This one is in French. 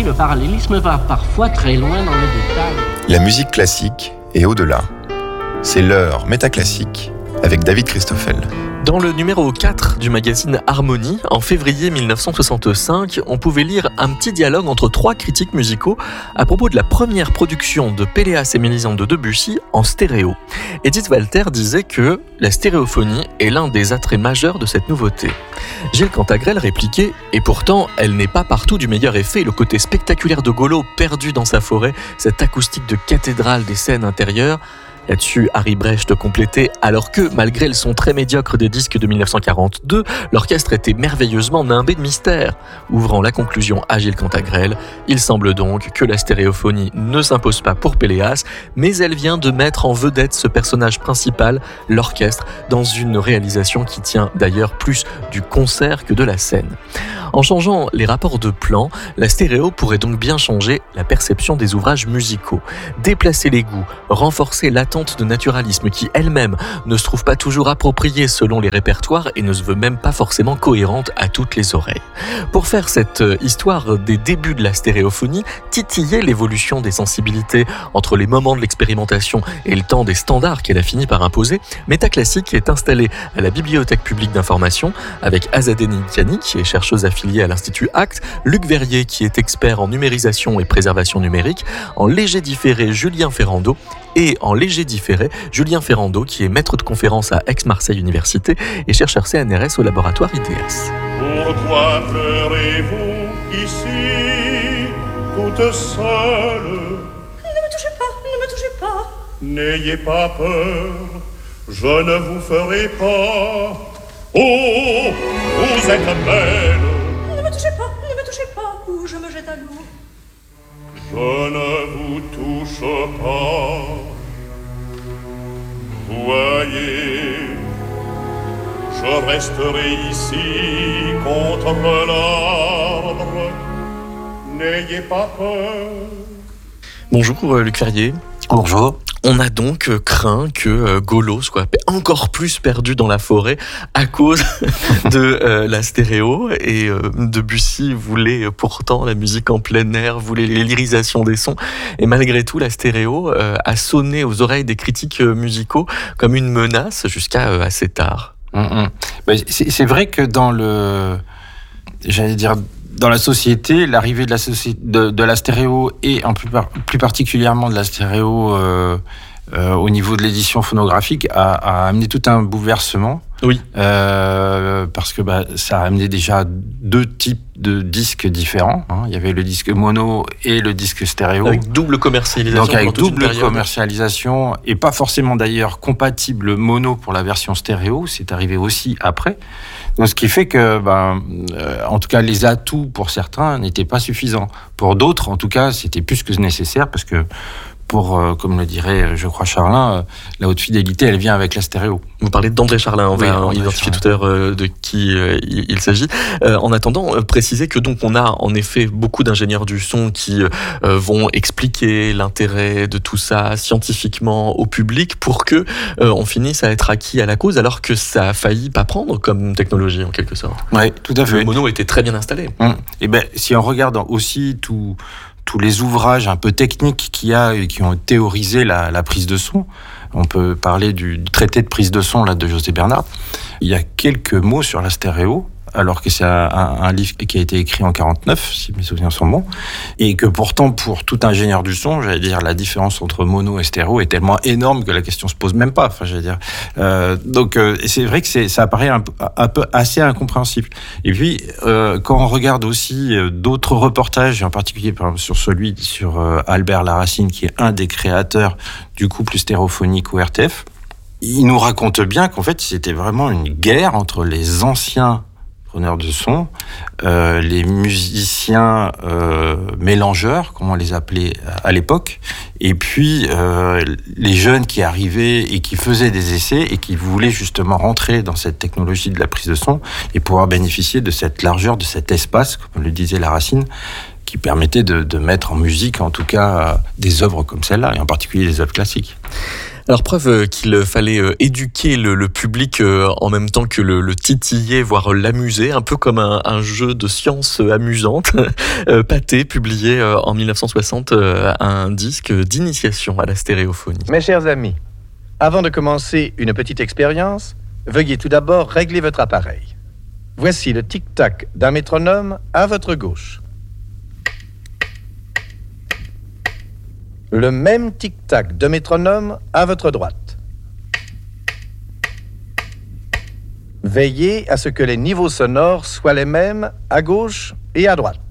analogie, le parallélisme va parfois très loin dans le détail. La musique classique et au-delà. C'est l'heure métaclassique avec David Christoffel. Dans le numéro 4 du magazine Harmonie, en février 1965, on pouvait lire un petit dialogue entre 3 critiques musicaux à propos de la première production de Péléas et Mélisande de Debussy en stéréo. Edith Walter disait que la stéréophonie est l'un des attraits majeurs de cette nouveauté. Gilles Cantagrel répliquait « Et pourtant, elle n'est pas partout du meilleur effet. Le côté spectaculaire de Golo perdu dans sa forêt, cette acoustique de cathédrale des scènes intérieures ». Là-dessus, Harry Brecht complétait « Alors que, malgré le son très médiocre des disques de 1942, l'orchestre était merveilleusement nimbé de mystère ». Ouvrant la conclusion à Gilles Cantagrel, il semble donc que la stéréophonie ne s'impose pas pour Péléas, mais elle vient de mettre en vedette ce personnage principal, l'orchestre, dans une réalisation qui tient d'ailleurs plus du concert que de la scène. En changeant les rapports de plan, la stéréo pourrait donc bien changer la perception des ouvrages musicaux, déplacer les goûts, renforcer l'attente de naturalisme qui elle-même ne se trouve pas toujours appropriée selon les répertoires et ne se veut même pas forcément cohérente à toutes les oreilles. Pour faire cette histoire des débuts de la stéréophonie, titiller l'évolution des sensibilités entre les moments de l'expérimentation et le temps des standards qu'elle a fini par imposer, Métaclassique est installé à la Bibliothèque publique d'information avec Azadeh Nikiani, qui est chercheuse affiliée à l'Institut ACT, Luc Verrier, qui est expert en numérisation et préservation numérique, en léger différé Julien Ferrando et en léger différé Julien Ferrando, qui est maître de conférence à Aix-Marseille Université et chercheur CNRS au laboratoire IDS. Pourquoi pleurez-vous ici, toute seule? Ne me touchez pas, ne me touchez pas. N'ayez pas peur, je ne vous ferai pas. Oh, vous êtes belle. Ne me touchez pas, ou je me jette à l'eau. Je ne vous touche pas. Voyez, je resterai ici contre l'arbre. N'ayez pas peur. Bonjour Luc Verrier. Bonjour. On a donc craint que Golo soit encore plus perdu dans la forêt à cause de la stéréo, et Debussy voulait pourtant la musique en plein air, voulait l'lyrisation des sons, et malgré tout la stéréo a sonné aux oreilles des critiques musicaux comme une menace jusqu'à assez tard. C'est vrai que dans la société, l'arrivée de la stéréo et plus particulièrement de la stéréo au niveau de l'édition phonographique a amené tout un bouleversement. Oui. Parce que ça a amené déjà 2 types de disques différents. Il y avait le disque mono et le disque stéréo. Avec double commercialisation. Donc avec double commercialisation, et pas forcément d'ailleurs compatible mono pour la version stéréo. C'est arrivé aussi après. Donc ce qui fait que, en tout cas, les atouts pour certains n'étaient pas suffisants. Pour d'autres, en tout cas, c'était plus que nécessaire, parce que comme le dirait, je crois, Charlin, la haute fidélité, elle vient avec la stéréo. Vous parlez d'André Charlin, on va identifier Charlin. tout à l'heure de qui il s'agit. En attendant, préciser que donc on a en effet beaucoup d'ingénieurs du son qui vont expliquer l'intérêt de tout ça scientifiquement au public pour que on finisse à être acquis à la cause, alors que ça a failli pas prendre comme technologie en quelque sorte. Oui, tout à fait. Le mono était très bien installé. Et si on regarde aussi tous les ouvrages un peu techniques qu'il y a et qui ont théorisé la prise de son, on peut parler du traité de prise de son de José Bernard. Il y a quelques mots sur la stéréo, alors que c'est un livre qui a été écrit en 49, si mes souvenirs sont bons, et que pourtant, pour tout ingénieur du son, la différence entre mono et stéréo est tellement énorme que la question se pose même pas. Donc c'est vrai que ça apparaît un peu assez incompréhensible. Et puis, quand on regarde aussi d'autres reportages, en particulier par exemple sur Albert Laracine, qui est un des créateurs du couple stéréophonique au RTF, il nous raconte bien qu'en fait, c'était vraiment une guerre entre les anciens preneurs de son, les musiciens mélangeurs, comme on les appelait à l'époque, et puis les jeunes qui arrivaient et qui faisaient des essais et qui voulaient justement rentrer dans cette technologie de la prise de son et pouvoir bénéficier de cette largeur, de cet espace, comme le disait Laracine, qui permettait de mettre en musique, en tout cas, des œuvres comme celle-là, et en particulier des œuvres classiques. Alors preuve qu'il fallait éduquer le public en même temps que le titiller, voire l'amuser, un peu comme un jeu de science amusante. Pathé publié en 1960 un disque d'initiation à la stéréophonie. Mes chers amis, avant de commencer une petite expérience, veuillez tout d'abord régler votre appareil. Voici le tic-tac d'un métronome à votre gauche. Le même tic-tac de métronome à votre droite. Veillez à ce que les niveaux sonores soient les mêmes à gauche et à droite.